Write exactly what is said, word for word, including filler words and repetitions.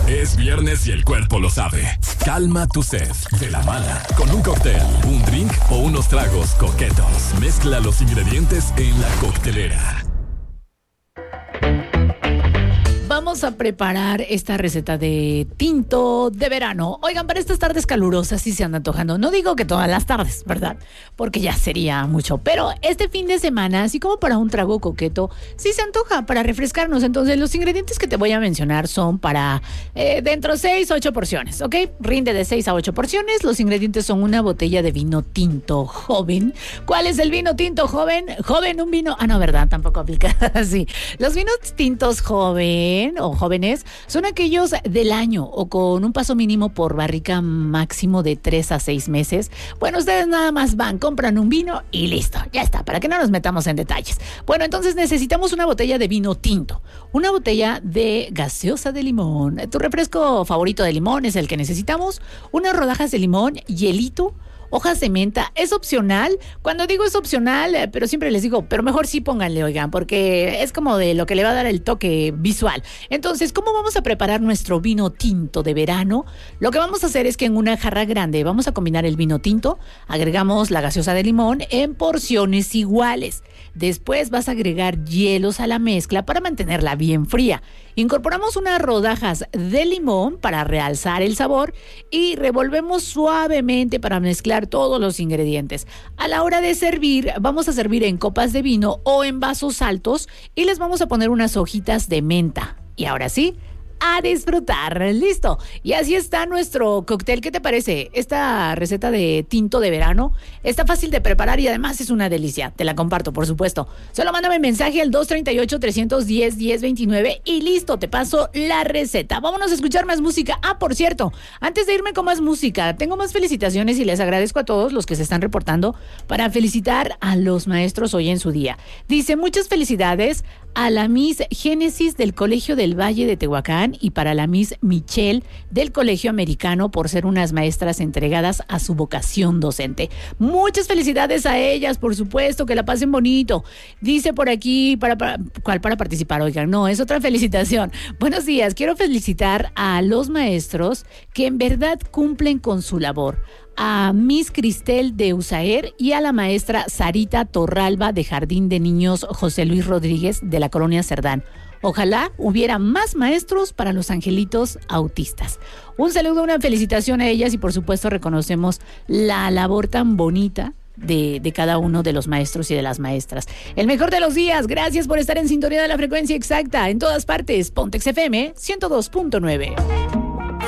Es viernes y el cuerpo lo sabe. Calma tu sed de la mala con un cóctel, un drink o unos tragos coquetos. Mezcla los ingredientes en la coctelera. Vamos a preparar esta receta de tinto de verano. Oigan, para estas tardes calurosas sí se anda antojando. No digo que todas las tardes, ¿verdad? Porque ya sería mucho. Pero este fin de semana, así como para un trago coqueto, sí se antoja para refrescarnos. Entonces, los ingredientes que te voy a mencionar son para eh, dentro seis, ocho porciones, ¿ok? Rinde de seis a ocho porciones. Los ingredientes son una botella de vino tinto joven. ¿Cuál es el vino tinto joven? Joven, un vino... Ah, no, ¿verdad? Tampoco aplica así. Los vinos tintos joven o jóvenes son aquellos del año o con un paso mínimo por barrica máximo de tres a seis meses. Bueno, ustedes nada más van, compran un vino y listo, ya está, para que no nos metamos en detalles. Bueno, entonces necesitamos una botella de vino tinto, una botella de gaseosa de limón, tu refresco favorito de limón es el que necesitamos, unas rodajas de limón, hielito, hojas de menta, es opcional. Cuando digo es opcional, eh, pero siempre les digo, pero mejor sí pónganle, oigan, porque es como de lo que le va a dar el toque visual. Entonces, ¿cómo vamos a preparar nuestro vino tinto de verano? Lo que vamos a hacer es que en una jarra grande vamos a combinar el vino tinto, agregamos la gaseosa de limón en porciones iguales. Después vas a agregar hielos a la mezcla para mantenerla bien fría. Incorporamos unas rodajas de limón para realzar el sabor y revolvemos suavemente para mezclar todos los ingredientes. A la hora de servir, vamos a servir en copas de vino o en vasos altos y les vamos a poner unas hojitas de menta. Y ahora sí, a disfrutar. Listo. Y así está nuestro cóctel. ¿Qué te parece? Esta receta de tinto de verano está fácil de preparar y además es una delicia. Te la comparto, por supuesto. Solo mándame mensaje al dos treinta y ocho, trescientos diez, diez veintinueve y listo, te paso la receta. Vámonos a escuchar más música. Ah, por cierto, antes de irme con más música, tengo más felicitaciones y les agradezco a todos los que se están reportando para felicitar a los maestros hoy en su día. Dice, muchas felicidades a la Miss Génesis del Colegio del Valle de Tehuacán y para la Miss Michelle del Colegio Americano por ser unas maestras entregadas a su vocación docente. Muchas felicidades a ellas, por supuesto, que la pasen bonito. Dice por aquí, para, para ¿cuál para participar? Oigan, no, es otra felicitación. Buenos días, quiero felicitar a los maestros que en verdad cumplen con su labor. A Miss Cristel de Usaer y a la maestra Sarita Torralba de Jardín de Niños José Luis Rodríguez de la Colonia Cerdán. Ojalá hubiera más maestros para los angelitos autistas. Un saludo, una felicitación a ellas y por supuesto reconocemos la labor tan bonita de, de cada uno de los maestros y de las maestras. El mejor de los días, gracias por estar en sintonía de la frecuencia exacta en todas partes. Pontex F M ciento dos punto nueve.